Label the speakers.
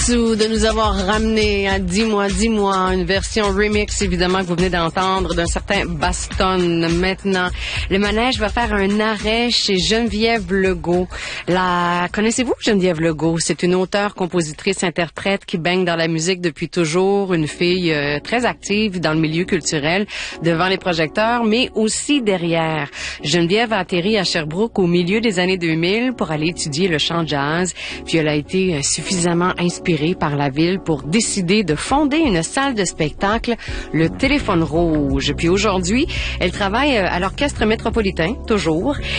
Speaker 1: Sue de nous avoir ramené à Dis-moi, une version remix évidemment que vous venez d'entendre d'un certain Baston. Maintenant, le manège va faire un arrêt chez Geneviève Legault. Connaissez-vous Geneviève Legault? C'est une auteure, compositrice, interprète qui baigne dans la musique depuis toujours, une fille très active dans le milieu culturel, devant les projecteurs, mais aussi derrière. Geneviève a atterri à Sherbrooke au milieu des années 2000 pour aller étudier le chant jazz, puis elle a été suffisamment inspirée par la ville pour décider de fonder une salle de spectacle, le Téléphone Rouge. Puis aujourd'hui, elle travaille à l'Orchestre métropolitain, toujours,